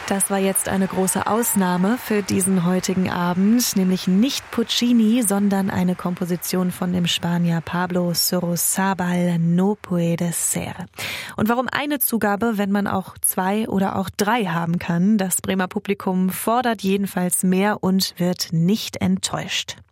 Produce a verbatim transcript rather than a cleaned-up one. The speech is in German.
Das war jetzt eine große Ausnahme für diesen heutigen Abend, nämlich nicht Puccini, sondern eine Komposition von dem Spanier Pablo Sorosabal, No puede ser. Und warum eine Zugabe, wenn man auch zwei oder auch drei haben kann? Das Bremer Publikum fordert jedenfalls mehr und wird nicht enttäuscht.